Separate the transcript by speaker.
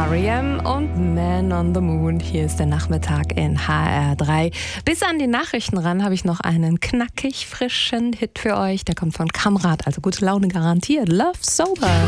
Speaker 1: R.E.M. und Man on the Moon. Hier ist der Nachmittag in HR3. Bis an die Nachrichten ran habe ich noch einen knackig frischen Hit für euch. Der kommt von Kamrat, also gute Laune garantiert. Love Sober.